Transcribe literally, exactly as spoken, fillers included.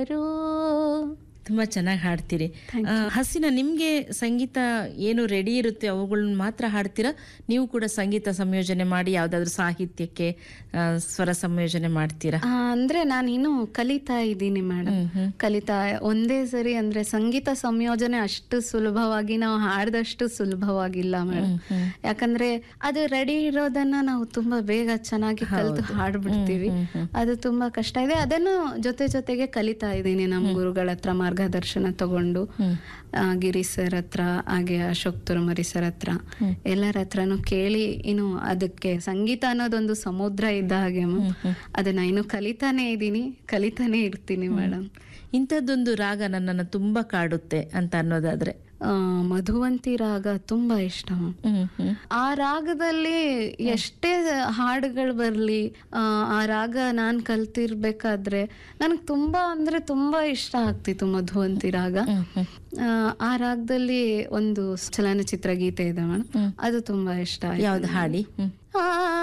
ತುಂಬಾ ಚೆನ್ನಾಗಿ ಹಾಡ್ತೀರಿ. ಆ, ಹಸಿನ, ನಿಮ್ಗೆ ಸಂಗೀತ ಏನು ರೆಡಿ ಇರುತ್ತೆ ಅವುಗಳನ್ನ ಮಾತ್ರ ಹಾಡ್ತೀರಾ? ನೀವು ಕೂಡ ಸಂಗೀತ ಸಂಯೋಜನೆ ಮಾಡಿ ಯಾವ್ದಾದ್ರು ಸಾಹಿತ್ಯಕ್ಕೆ ಆ, ಸ್ವರ ಸಂಯೋಜನೆ ಮಾಡ್ತೀರಾ? ಆ, ಅಂದ್ರೆ ನಾನು ಇನ್ನು ಕಲಿತಾ ಇದ್ದೀನಿ ಮೇಡಮ್. ಕಲಿತಾ ಒಂದೇ ಸರಿ ಅಂದ್ರೆ ಸಂಗೀತ ಸಂಯೋಜನೆ ಅಷ್ಟು ಸುಲಭವಾಗಿ ನಾವು ಹಾಡ್ದಷ್ಟು ಸುಲಭವಾಗಿಲ್ಲ ಮೇಡಮ್. ಯಾಕಂದ್ರೆ ಅದು ರೆಡಿ ಇರೋದನ್ನ ನಾವು ತುಂಬಾ ಬೇಗ ಚೆನ್ನಾಗಿ ಕಲಿತು ಹಾಡ್ಬಿಡ್ತೀವಿ. ಅದು ತುಂಬಾ ಕಷ್ಟ ಇದೆ. ಅದನ್ನು ಜೊತೆ ಜೊತೆಗೆ ಕಲಿತಾ ಇದ್ದೀನಿ ನಮ್ಮ ಗುರುಗಳ ಹತ್ರ ಮಾರ್ಗದರ್ಶನ ತಗೊಂಡು, ಆ, ಗಿರಿ ಸರ್ ಹತ್ರ, ಹಾಗೆ ಅಶೋಕ್ ತುರಮರಿ ಸರ್ ಹತ್ರ, ಎಲ್ಲರ ಹತ್ರನು ಕೇಳಿ ಇನ್ನು ಅದಕ್ಕೆ ಸಂಗೀತ ಅನ್ನೋದೊಂದು ಸಮುದ್ರ ಇದ್ದ ಹಾಗೆ ಅದನ್ನ ಇನ್ನು ಕಲಿತಾನೆ ಇದ್ದೀನಿ, ಕಲಿತಾನೆ ಇರ್ತೀನಿ ಮೇಡಮ್. ಇಂಥದ್ದೊಂದು ರಾಗ ನನ್ನನ್ನು ತುಂಬಾ ಕಾಡುತ್ತೆ ಅಂತ ಅನ್ನೋದಾದ್ರೆ? ಆ, ಮಧುವಂತಿ ರಾಗ ತುಂಬಾ ಇಷ್ಟ. ಆ ರಾಗದಲ್ಲಿ ಎಷ್ಟೇ ಹಾಡುಗಳು ಬರ್ಲಿ, ಆ ಆ ರಾಗ ನಾನ್ ಕಲ್ತಿರ್ಬೇಕಾದ್ರೆ ನನ್ಗೆ ತುಂಬಾ ಅಂದ್ರೆ ತುಂಬಾ ಇಷ್ಟ ಆಗ್ತಿತ್ತು ಮಧುವಂತಿ ರಾಗ. ಆ ರಾಗದಲ್ಲಿ ಒಂದು ಚಲನಚಿತ್ರ ಗೀತೆ ಇದೆ ಮೇಡಮ್, ಅದು ತುಂಬಾ ಇಷ್ಟ. ಯಾವ್ದು ಹಾಡಿ? ಆ